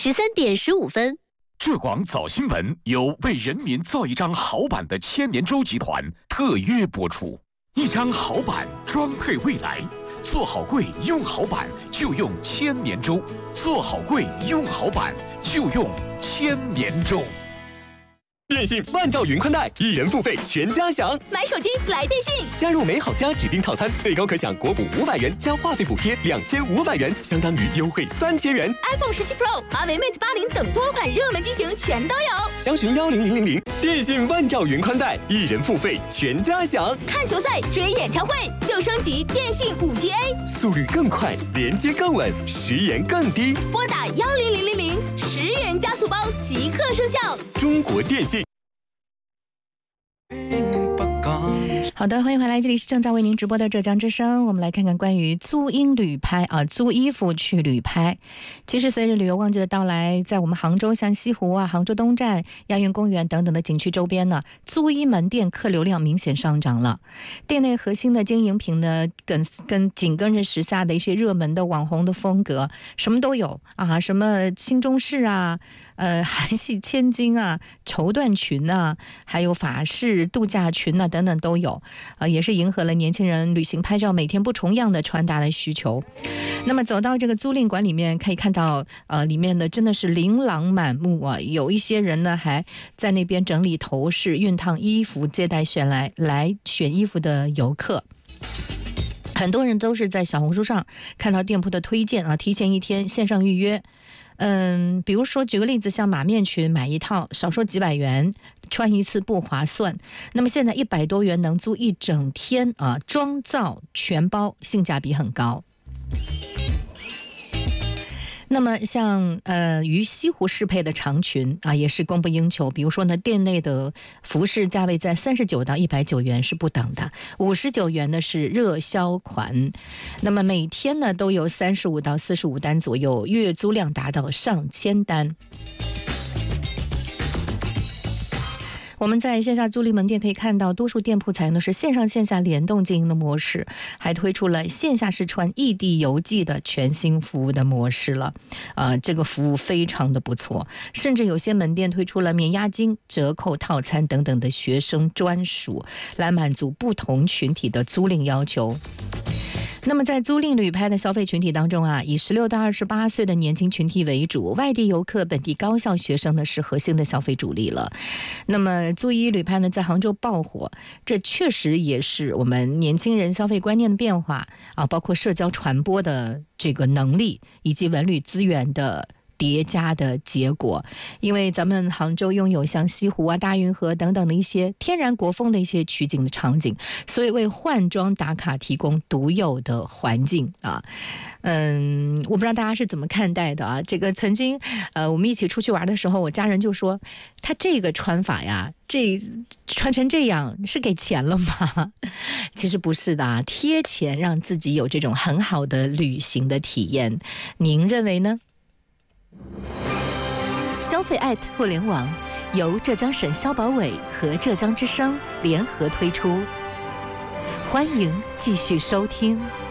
13:15。 浙广早新闻由为人民造一张好版的千年舟集团特约播出。一张好版装配未来，做好柜用好版就用千年舟，做好柜用好版就用千年舟。 电信万兆云宽带，1人付费全家享。 买手机来电信， 加入美好家指定套餐，最高可享国补500元加话费补贴2500元，相当于优惠3000元。 iPhone 17 Pro、华为 Mate 80等多款热门机型全都有。 详询10000。电信万兆云宽带，1人付费全家享。 看球赛、追演唱会就升级电信5G A， 速率更快，连接更稳，10元更低。 拨打10000，10元加速包即刻生效。 中国电信。 好的，欢迎回来，这里是正在为您直播的浙江之声。我们来看看关于租衣旅拍租衣服去旅拍。其实随着旅游旺季的到来，在我们杭州像西湖杭州东站、亚运公园等等的景区周边呢，租衣门店客流量明显上涨了。店内核心的经营品呢，紧跟着时下的一些热门的网红的风格，什么都有什么新中式韩系千金绸缎裙还有法式度假裙等等都有。也是迎合了年轻人旅行拍照每天不重样的穿搭的需求。那么走到这个租赁馆里面，可以看到里面的真的是琳琅满目有一些人呢还在那边整理头饰、熨烫衣服，接待来选衣服的游客。很多人都是在小红书上看到店铺的推荐提前1天线上预约。比如说举个例子，像马面裙买一套少说几百元，穿一次不划算。那么现在100多元能租1整天妆造全包，性价比很高。那么像与西湖适配的长裙也是供不应求。比如说呢，店内的服饰价位在39到190元是不等的，59元呢是热销款。那么每天呢都有35到45单左右，月租量达到上千单。我们在线下租赁门店可以看到，多数店铺采用的是线上线下联动经营的模式，还推出了线下试穿异地邮寄的全新服务的模式了。这个服务非常的不错，甚至有些门店推出了免押金、折扣套餐等等的学生专属，来满足不同群体的租赁要求。那么在租赁旅拍的消费群体当中以16到28岁的年轻群体为主，外地游客、本地高校学生呢是核心的消费主力了。那么租衣旅拍呢在杭州爆火，这确实也是我们年轻人消费观念的变化包括社交传播的这个能力以及文旅资源的叠加的结果。因为咱们杭州拥有像西湖大运河等等的一些天然国风的一些取景的场景，所以为换装打卡提供独有的环境我不知道大家是怎么看待的这个曾经我们一起出去玩的时候，我家人就说他这个穿法这穿成这样是给钱了吗？其实不是的贴钱让自己有这种很好的旅行的体验。您认为呢？ 消费互联网由浙江省消保委和浙江之声联合推出，欢迎继续收听。